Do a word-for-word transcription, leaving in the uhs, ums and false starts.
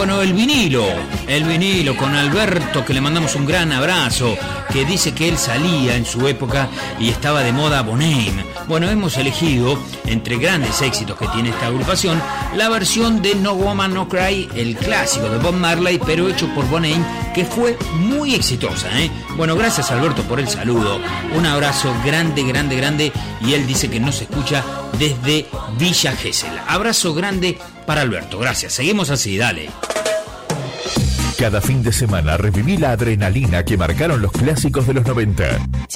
Bueno, el vinilo, el vinilo con Alberto, que le mandamos un gran abrazo, que dice que él salía en su época y estaba de moda Bonham. Bueno, hemos elegido, entre grandes éxitos que tiene esta agrupación, la versión de No Woman No Cry, el clásico de Bob Marley, pero hecho por Bonham, que fue muy exitosa, ¿eh? Bueno, gracias Alberto por el saludo, un abrazo grande, grande, grande, y él dice que nos escucha desde Villa Gesell. Abrazo grande para Alberto, gracias. Seguimos así, dale. Cada fin de semana reviví la adrenalina que marcaron los clásicos de los noventa.